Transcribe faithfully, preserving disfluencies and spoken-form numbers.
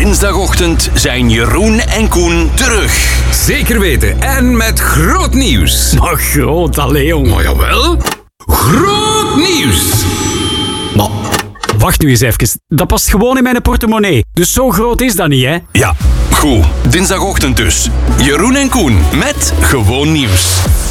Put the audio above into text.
Dinsdagochtend zijn Jeroen en Koen terug. Zeker weten. En met groot nieuws. Maar groot, allee, jong. Maar jawel. Groot nieuws. Maar, wacht nu eens even. Dat past gewoon in mijn portemonnee. Dus zo groot is dat niet, hè? Ja, goed. Dinsdagochtend dus. Jeroen en Koen met Gewoon Nieuws.